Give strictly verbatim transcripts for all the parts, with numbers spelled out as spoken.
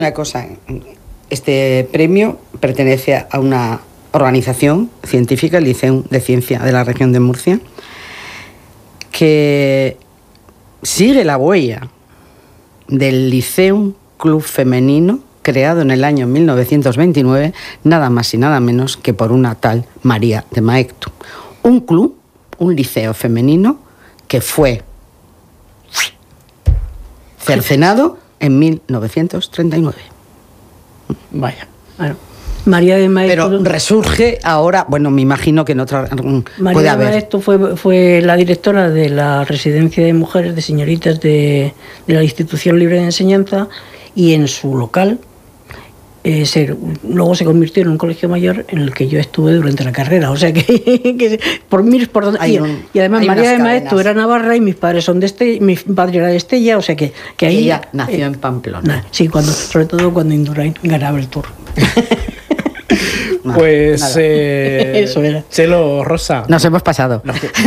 Una cosa, este premio pertenece a una organización científica, el Liceo de Ciencia de la región de Murcia, que sigue la huella del Liceo Club Femenino, creado en el año mil novecientos veintinueve, nada más y nada menos que por una tal María de Maeztu. Un club, un liceo femenino que fue cercenado en mil novecientos treinta y nueve. Vaya, bueno. María de Maeztu... Pero resurge ahora, bueno, me imagino que en otra... María puede de haber. Maeztu fue, fue la directora de la residencia de mujeres, de señoritas de, de la Institución Libre de Enseñanza, y en su local eh, se, luego se convirtió en un colegio mayor en el que yo estuve durante la carrera. O sea que, que por mí, por donde, y, un, y además María de Maeztu era navarra y mis padres son de Estella, mi padre era de Estella, o sea que, que ahí... Ella nació eh, en Pamplona. Sí, cuando, sobre todo cuando Indurain ganaba el Tour. Pues eh, eso era. Chelo, Rosa, nos hemos pasado.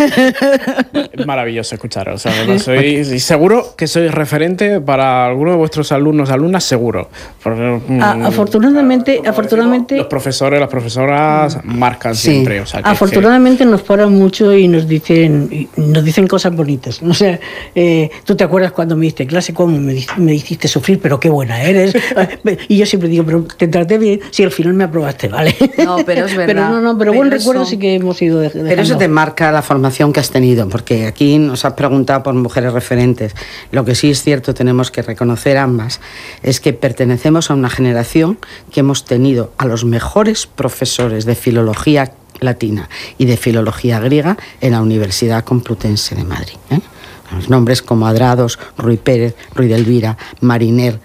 Es maravilloso escucharos. O sea, soy, y seguro que sois referente para alguno de vuestros alumnos, alumnas, seguro. Porque, ah, afortunadamente, como afortunadamente los profesores, las profesoras marcan sí. siempre. O sea, que afortunadamente que... nos paran mucho y nos dicen, nos dicen cosas bonitas. O sea, eh, tú te acuerdas cuando me diste clase, cómo me, me hiciste sufrir, pero qué buena eres. Y yo siempre digo, pero te traté bien, si al final me aprobaste, ¿vale? No, pero es verdad. Pero no, no, pero, pero buen eso, recuerdo sí que hemos ido dejando. Pero eso te marca la formación que has tenido, porque aquí nos has preguntado por mujeres referentes. Lo que sí es cierto, tenemos que reconocer ambas, es que pertenecemos a una generación que hemos tenido a los mejores profesores de filología latina y de filología griega en la Universidad Complutense de Madrid, ¿eh? Los nombres como Adrados, Ruy Pérez, Ruy de Elvira, Mariner,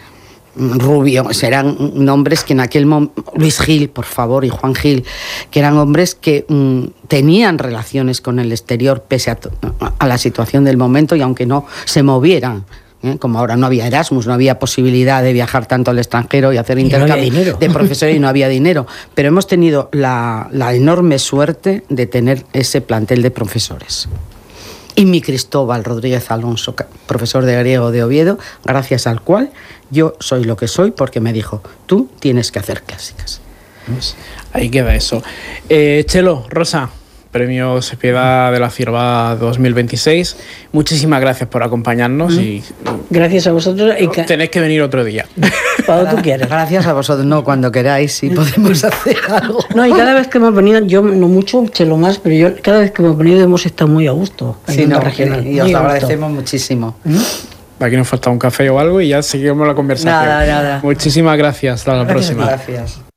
Rubio, serán nombres que en aquel momento, Luis Gil, por favor, y Juan Gil, que eran hombres que mmm, tenían relaciones con el exterior pese a, a la situación del momento y aunque no se movieran. ¿Eh? Como ahora no había Erasmus, no había posibilidad de viajar tanto al extranjero y hacer intercambio no de profesores y no había dinero, pero hemos tenido la, la enorme suerte de tener ese plantel de profesores. Y mi Cristóbal Rodríguez Alonso, profesor de griego de Oviedo, gracias al cual yo soy lo que soy, porque me dijo, tú tienes que hacer clásicas. Pues ahí queda eso. Eh, Chelo, Rosa, Premio Cepeda de la Cierva dos mil veintiséis. Muchísimas gracias por acompañarnos. Mm. y Gracias a vosotros. Y ca- Tenéis que venir otro día. Cuando tú quieras. Gracias a vosotros. No, cuando queráis, sí podemos hacer algo. No, y cada vez que hemos venido, yo no mucho, Chelo más, pero yo cada vez que hemos venido hemos estado muy a gusto. Sí, no, regional. Y os lo agradecemos muchísimo. ¿Mm? Aquí nos falta un café o algo y ya seguimos la conversación. Nada, nada. Muchísimas gracias. Hasta la gracias, próxima. Gracias.